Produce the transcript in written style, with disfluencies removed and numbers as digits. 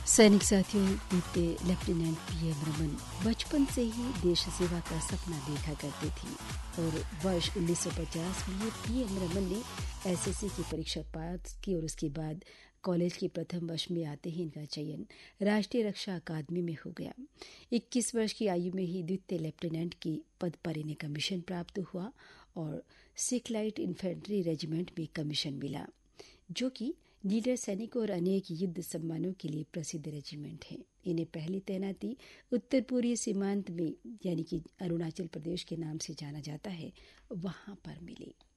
सैनिक साथियों, बीते लेफ्टिनेंट पीएम रमन बचपन से ही देश सेवा का सपना देखा करते थी और वर्ष 1950 में पीएम रमन ने एसएससी की परीक्षा पास की और उसके बाद कॉलेज के प्रथम वर्ष में आते ही इनका चयन राष्ट्रीय रक्षा अकादमी में हो गया। 21 वर्ष की आयु में ही द्वितीय लेफ्टिनेंट की पद पर इन्हें कमीशन प्राप्त हुआ और सिख लाइट इन्फेंट्री रेजिमेंट में कमीशन मिला, जो कि लीडर सैनिकों और अनेक युद्ध सम्मानों के लिए प्रसिद्ध रेजिमेंट है। इन्हें पहली तैनाती उत्तर पूर्वी सीमांत में यानी कि अरुणाचल प्रदेश के नाम से जाना जाता है, वहां पर मिली।